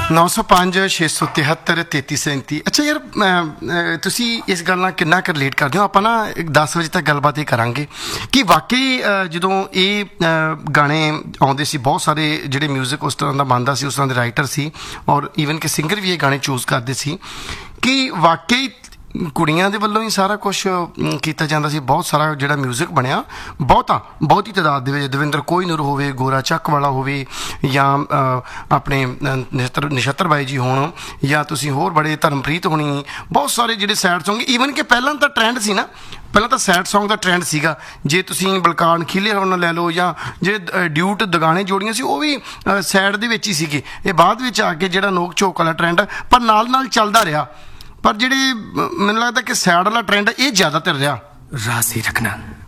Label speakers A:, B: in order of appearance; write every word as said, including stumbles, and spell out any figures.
A: ਨੌ ਸੌ ਪੰਜ ਛੇ ਸੌ ਤਿਹੱਤਰ ਤੇਤੀ ਸੈਂਤੀ। ਅੱਛਾ ਯਾਰ, ਤੁਸੀਂ ਇਸ ਗੱਲ ਨਾਲ ਕਿੰਨਾ ਕੁ ਰਿਲੇਟ ਕਰਦੇ ਹੋ? ਆਪਾਂ ਨਾ ਦਸ ਵਜੇ ਤੱਕ ਗੱਲਬਾਤ ਇਹ ਕਰਾਂਗੇ ਕਿ ਵਾਕਈ ਜਦੋਂ ਇਹ ਗਾਣੇ ਆਉਂਦੇ ਸੀ, ਬਹੁਤ ਸਾਰੇ ਜਿਹੜੇ ਮਿਊਜ਼ਿਕ ਉਸ ਤਰ੍ਹਾਂ ਦਾ ਬਣਦਾ ਸੀ, ਉਸ ਤਰ੍ਹਾਂ ਦੇ ਰਾਈਟਰ ਸੀ, ਔਰ ਈਵਨ ਕਿ ਸਿੰਗਰ ਵੀ ਇਹ ਗਾਣੇ ਚੂਜ਼ ਕਰਦੇ ਸੀ ਕਿ ਵਾਕਈ ਕੁੜੀਆਂ ਦੇ ਵੱਲੋਂ ਹੀ ਸਾਰਾ ਕੁਛ ਕੀਤਾ ਜਾਂਦਾ ਸੀ। ਬਹੁਤ ਸਾਰਾ ਜਿਹੜਾ ਮਿਊਜ਼ਿਕ ਬਣਿਆ, ਬਹੁਤਾ ਬਹੁਤੀ ਤਾਦਾਦ ਦੇ ਵਿੱਚ ਦਵਿੰਦਰ ਕੋਹੀਨੂਰ ਹੋਵੇ, ਗੋਰਾ ਚੱਕ ਵਾਲਾ ਹੋਵੇ, ਜਾਂ ਆਪਣੇ ਨਛੱਤਰ ਨਛੱਤਰ ਬਾਈ ਜੀ ਹੋਣ, ਜਾਂ ਤੁਸੀਂ ਹੋਰ ਬੜੇ ਧਰਮਪ੍ਰੀਤ ਹੋਣੀ, ਬਹੁਤ ਸਾਰੇ ਜਿਹੜੇ ਸੈਡ ਸੌਂਗ। ਈਵਨ ਕਿ ਪਹਿਲਾਂ ਤਾਂ ਟਰੈਂਡ ਸੀ ਨਾ, ਪਹਿਲਾਂ ਤਾਂ ਸੈਡ ਸੌਂਗ ਦਾ ਟਰੈਂਡ ਸੀਗਾ। ਜੇ ਤੁਸੀਂ ਬਲਕਾਰ ਖੀਲੇ ਹੋਣ ਲੈ ਲਓ, ਜਾਂ ਜਿਹੜੇ ਡਿਊਟ ਦਗਾਣੇ ਜੋੜੀਆਂ ਸੀ, ਉਹ ਵੀ ਸੈਡ ਦੇ ਵਿੱਚ ਹੀ ਸੀਗੇ। ਇਹ ਬਾਅਦ ਵਿੱਚ ਆ ਕੇ ਜਿਹੜਾ ਨੋਕ ਝੋਕ ਵਾਲਾ ਟਰੈਂਡ ਪਰ ਨਾਲ ਨਾਲ ਚੱਲਦਾ ਰਿਹਾ, ਪਰ ਜਿਹੜੇ ਮੈਨੂੰ ਲੱਗਦਾ ਕਿ ਸੈਡ ਵਾਲਾ ਟਰੈਂਡ ਇਹ ਜ਼ਿਆਦਾਤਰ ਰਿਹਾ।
B: ਰਾਜ਼ੀ ਰੱਖਣਾ।